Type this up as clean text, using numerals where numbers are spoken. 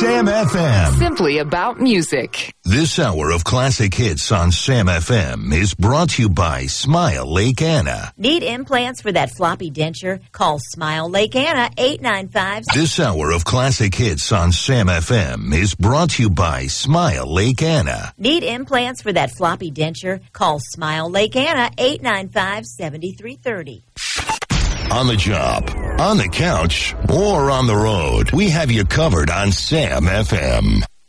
Sam FM. Simply about music. This hour of classic hits on Sam FM is brought to you by Smile Lake Anna. Need implants for that floppy denture? Call Smile Lake Anna 895. This hour of classic hits on Sam FM is brought to you by Smile Lake Anna. Need implants for that floppy denture? Call Smile Lake Anna 895-7330. On the job, on the couch, or on the road, we have you covered on Sam FM.